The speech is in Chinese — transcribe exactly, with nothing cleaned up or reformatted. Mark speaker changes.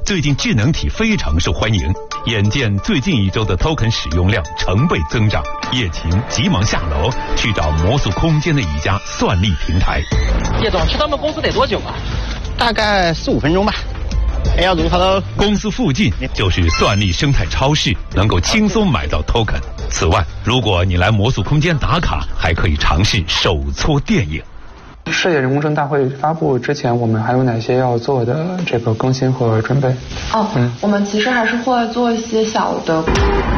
Speaker 1: 最近智能体非常受欢迎，眼见最近一周的 token 使用量成倍增长，叶晴急忙下楼去找魔速空间的一家算力平台。
Speaker 2: 叶总，去他们公司得多久啊？
Speaker 3: 大概四五分钟吧。哎呀，如他的
Speaker 1: 公司附近就是算力生态超市，能够轻松买到 token。此外，如果你来魔速空间打卡，还可以尝试手搓电影。
Speaker 4: 世界人工智能大会发布之前，我们还有哪些要做的这个更新和准备？
Speaker 5: 哦，嗯，我们其实还是会做一些小的